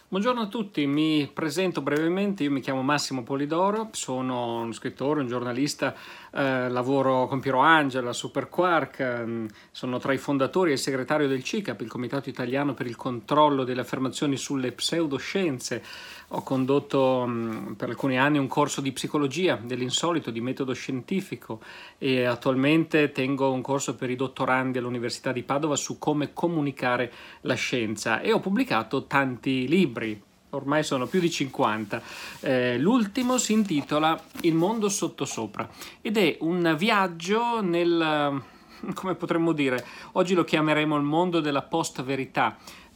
Buongiorno a tutti, mi presento brevemente, io mi chiamo Massimo Polidoro, sono uno scrittore, un giornalista, lavoro con Piero Angela, Super Quark, sono tra i fondatori e il segretario del CICAP, il Comitato Italiano per il Controllo delle Affermazioni sulle Pseudoscienze. Ho condotto per alcuni anni un corso di psicologia dell'insolito, di metodo scientifico, e attualmente tengo un corso per i dottorandi all'Università di Padova su come comunicare la scienza e ho pubblicato tanti libri. Ormai sono più di 50. L'ultimo si intitola Il mondo sottosopra ed è un viaggio nel, come potremmo dire, oggi lo chiameremo il mondo della post-verità.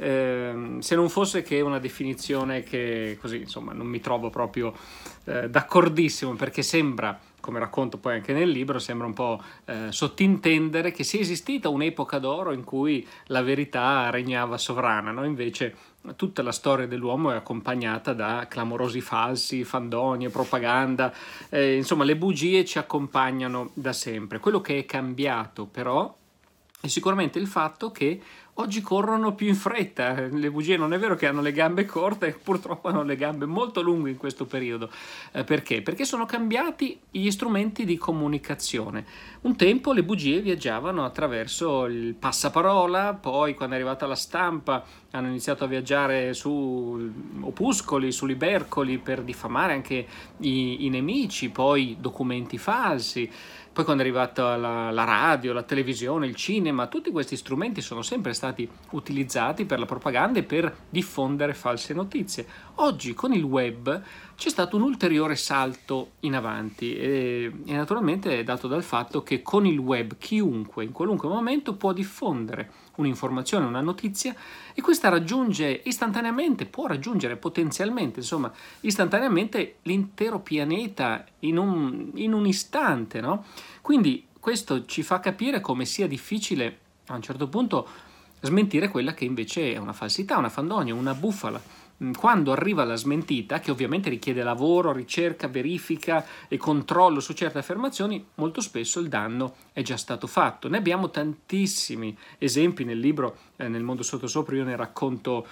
Se non fosse che una definizione che così, insomma, non mi trovo proprio d'accordissimo, perché sembra, come racconto poi anche nel libro, sembra un po' sottintendere che sia esistita un'epoca d'oro in cui la verità regnava sovrana, no? Invece tutta la storia dell'uomo è accompagnata da clamorosi falsi, fandonie, propaganda, insomma le bugie ci accompagnano da sempre. Quello che è cambiato però è sicuramente il fatto che oggi corrono più in fretta. Le bugie non è vero che hanno le gambe corte, purtroppo hanno le gambe molto lunghe in questo periodo. Perché? Perché sono cambiati gli strumenti di comunicazione. Un tempo le bugie viaggiavano attraverso il passaparola, poi quando è arrivata la stampa hanno iniziato a viaggiare su opuscoli, su libercoli per diffamare anche i nemici, poi documenti falsi. Poi quando è arrivata la radio, la televisione, il cinema, tutti questi strumenti sono sempre stati utilizzati per la propaganda e per diffondere false notizie. Oggi con il web c'è stato un ulteriore salto in avanti e naturalmente è dato dal fatto che con il web chiunque in qualunque momento può diffondere un'informazione, una notizia, e questa raggiunge istantaneamente, può raggiungere potenzialmente, insomma, istantaneamente l'intero pianeta in un istante, no? Quindi questo ci fa capire come sia difficile a un certo punto smentire quella che invece è una falsità, una fandonia, una bufala. Quando arriva la smentita, che ovviamente richiede lavoro, ricerca, verifica e controllo su certe affermazioni, molto spesso il danno è già stato fatto. Ne abbiamo tantissimi esempi nel libro, nel mondo sottosopra io ne racconto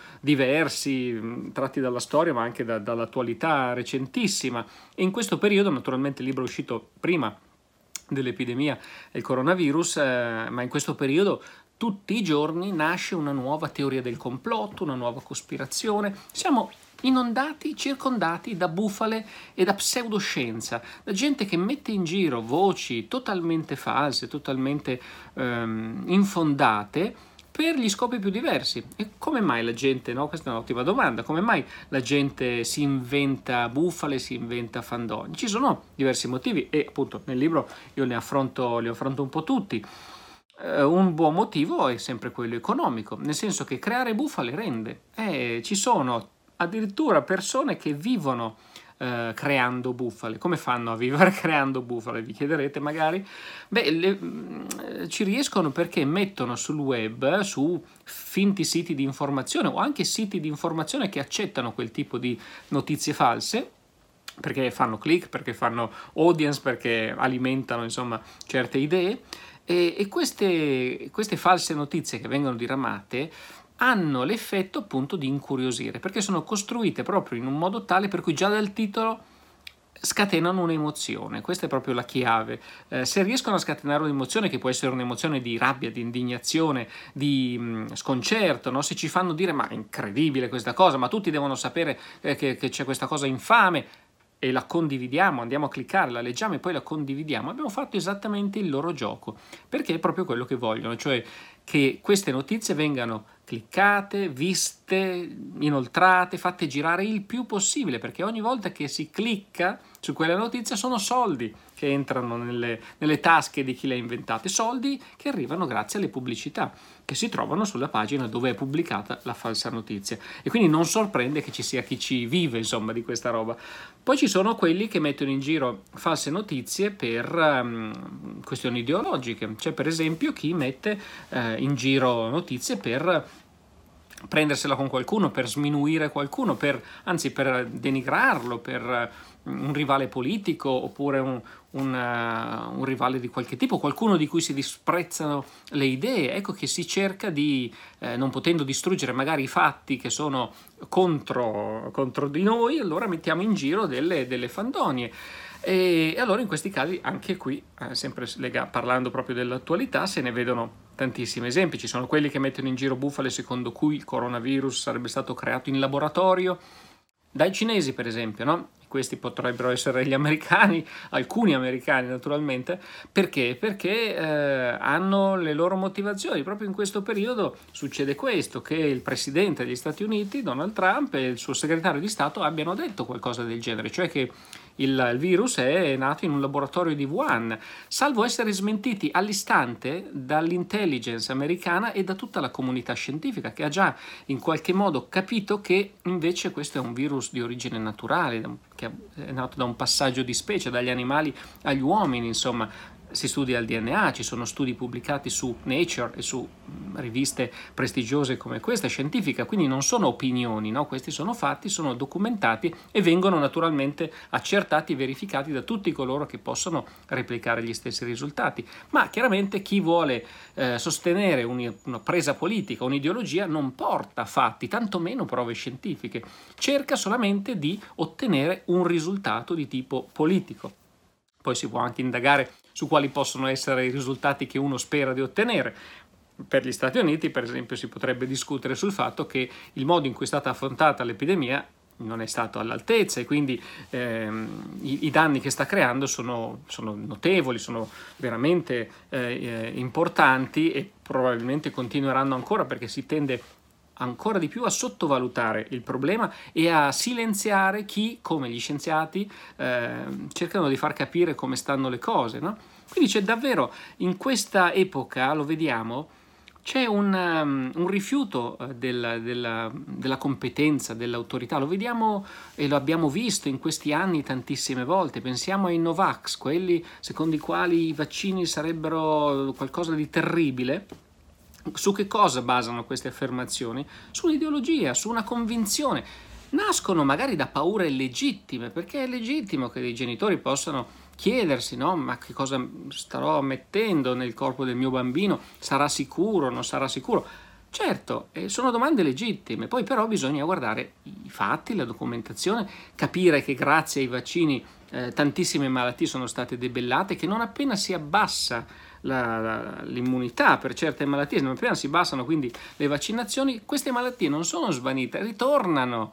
diversi, tratti dalla storia ma anche dall'attualità recentissima. E in questo periodo, naturalmente il libro è uscito prima dell'epidemia del coronavirus, ma in questo periodo tutti i giorni nasce una nuova teoria del complotto, una nuova cospirazione. Siamo inondati, circondati da bufale e da pseudoscienza, da gente che mette in giro voci totalmente false, totalmente infondate per gli scopi più diversi. E come mai la gente, no? Questa è un'ottima domanda, come mai la gente si inventa bufale, si inventa fandonie? Ci sono diversi motivi e appunto nel libro io li affronto un po' tutti. Un buon motivo è sempre quello economico, nel senso che creare bufale rende. Ci sono addirittura persone che vivono creando bufale. Come fanno a vivere creando bufale? Vi chiederete magari. Ci riescono perché mettono sul web, su finti siti di informazione o anche siti di informazione che accettano quel tipo di notizie false, perché fanno click, perché fanno audience, perché alimentano insomma certe idee. E queste false notizie che vengono diramate hanno l'effetto appunto di incuriosire, perché sono costruite proprio in un modo tale per cui già dal titolo scatenano un'emozione. Questa è proprio la chiave. Se riescono a scatenare un'emozione, che può essere un'emozione di rabbia, di indignazione, di sconcerto, no? Se ci fanno dire ma è incredibile questa cosa, ma tutti devono sapere che c'è questa cosa infame, e la condividiamo, andiamo a cliccare, la leggiamo e poi la condividiamo, abbiamo fatto esattamente il loro gioco, perché è proprio quello che vogliono, cioè che queste notizie vengano cliccate, viste, inoltrate, fatte girare il più possibile, perché ogni volta che si clicca su quella notizia sono soldi che entrano nelle tasche di chi le ha inventate, soldi che arrivano grazie alle pubblicità che si trovano sulla pagina dove è pubblicata la falsa notizia. E quindi non sorprende che ci sia chi ci vive, insomma, di questa roba. Poi ci sono quelli che mettono in giro false notizie per questioni ideologiche. C'è per esempio chi mette in giro notizie per prendersela con qualcuno, per sminuire qualcuno, anzi per denigrarlo, per un rivale politico oppure un rivale di qualche tipo, qualcuno di cui si disprezzano le idee. Ecco che si cerca di, non potendo distruggere magari i fatti che sono contro di noi, allora mettiamo in giro delle fandonie. E allora in questi casi, anche qui, sempre parlando proprio dell'attualità, se ne vedono tantissimi esempi. Ci sono quelli che mettono in giro bufale secondo cui il coronavirus sarebbe stato creato in laboratorio dai cinesi, per esempio, no? Questi potrebbero essere gli americani, alcuni americani naturalmente. Perché? Perché hanno le loro motivazioni. Proprio in questo periodo succede questo, che il presidente degli Stati Uniti, Donald Trump, e il suo segretario di Stato abbiano detto qualcosa del genere, cioè che il virus è nato in un laboratorio di Wuhan, salvo essere smentiti all'istante dall'intelligence americana e da tutta la comunità scientifica, che ha già in qualche modo capito che invece questo è un virus di origine naturale, che è nato da un passaggio di specie, dagli animali agli uomini, insomma. Si studia il DNA, ci sono studi pubblicati su Nature e su riviste prestigiose come questa, scientifica, quindi non sono opinioni, no? Questi sono fatti, sono documentati e vengono naturalmente accertati e verificati da tutti coloro che possono replicare gli stessi risultati. Ma chiaramente chi vuole sostenere una presa politica, un'ideologia, non porta fatti, tantomeno prove scientifiche, cerca solamente di ottenere un risultato di tipo politico. Poi si può anche indagare su quali possono essere i risultati che uno spera di ottenere. Per gli Stati Uniti, per esempio, si potrebbe discutere sul fatto che il modo in cui è stata affrontata l'epidemia non è stato all'altezza e quindi i danni che sta creando sono notevoli, sono veramente importanti e probabilmente continueranno ancora, perché si tende ancora di più a sottovalutare il problema e a silenziare chi, come gli scienziati, cercano di far capire come stanno le cose, no? Quindi c'è davvero, in questa epoca, lo vediamo, c'è un rifiuto della competenza, dell'autorità. Lo vediamo e lo abbiamo visto in questi anni tantissime volte. Pensiamo ai Novax, quelli secondo i quali i vaccini sarebbero qualcosa di terribile. Su che cosa basano queste affermazioni? Sull'ideologia, su una convinzione. Nascono magari da paure legittime, perché è legittimo che dei genitori possano chiedersi, no? Ma che cosa starò mettendo nel corpo del mio bambino? Sarà sicuro? Non sarà sicuro? Certo, sono domande legittime, poi però bisogna guardare i fatti, la documentazione, capire che grazie ai vaccini tantissime malattie sono state debellate, che non appena si abbassa l'immunità per certe malattie, non appena si abbassano quindi le vaccinazioni, queste malattie non sono svanite, ritornano.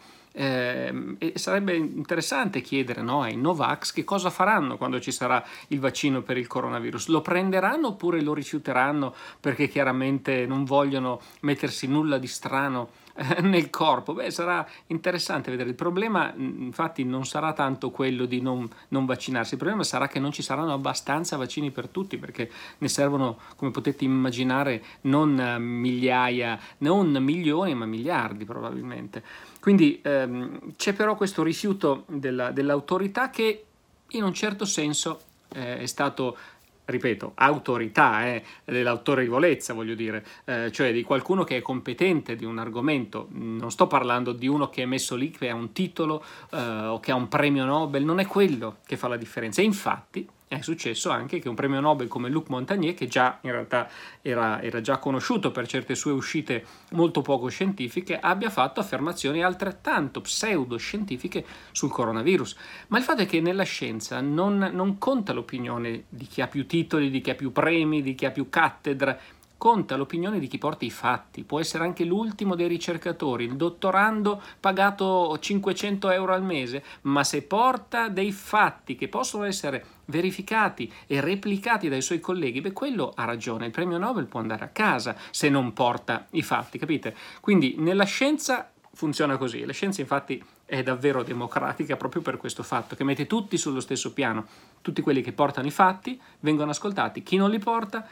E sarebbe interessante chiedere, no, ai Novax che cosa faranno quando ci sarà il vaccino per il coronavirus. Lo prenderanno oppure lo rifiuteranno perché chiaramente non vogliono mettersi nulla di strano nel corpo? Beh, sarà interessante vedere. Il problema infatti non sarà tanto quello di non vaccinarsi, il problema sarà che non ci saranno abbastanza vaccini per tutti, perché ne servono, come potete immaginare, non migliaia, non milioni, ma miliardi probabilmente. Quindi c'è però questo rifiuto dell'autorità che in un certo senso è stato, ripeto, autorità, dell'autorevolezza, voglio dire, cioè di qualcuno che è competente di un argomento. Non sto parlando di uno che è messo lì, che ha un titolo o che ha un premio Nobel, non è quello che fa la differenza. E infatti è successo anche che un premio Nobel come Luc Montagnier, che già in realtà era già conosciuto per certe sue uscite molto poco scientifiche, abbia fatto affermazioni altrettanto pseudoscientifiche sul coronavirus. Ma il fatto è che nella scienza non conta l'opinione di chi ha più titoli, di chi ha più premi, di chi ha più cattedra. Conta l'opinione di chi porta i fatti. Può essere anche l'ultimo dei ricercatori, il dottorando pagato 500 euro al mese, ma se porta dei fatti che possono essere verificati e replicati dai suoi colleghi, beh, quello ha ragione. Il premio Nobel può andare a casa se non porta i fatti, capite? Quindi nella scienza funziona così. La scienza infatti è davvero democratica proprio per questo fatto, che mette tutti sullo stesso piano. Tutti quelli che portano i fatti vengono ascoltati, chi non li porta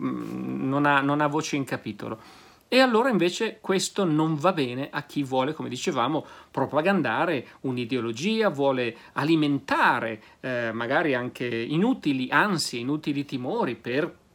non ha voce in capitolo. E allora invece questo non va bene a chi vuole, come dicevamo, propagandare un'ideologia, vuole alimentare magari anche inutili ansie, inutili timori per